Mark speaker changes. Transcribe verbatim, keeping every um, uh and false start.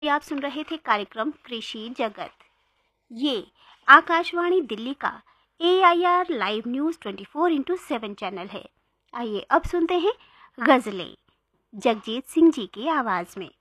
Speaker 1: आप सुन रहे थे कार्यक्रम कृषि जगत। ये आकाशवाणी दिल्ली का ए I R live news twenty four into seven channel है। आइए अब सुनते हैं गजलें जगजीत सिंह जी की आवाज में।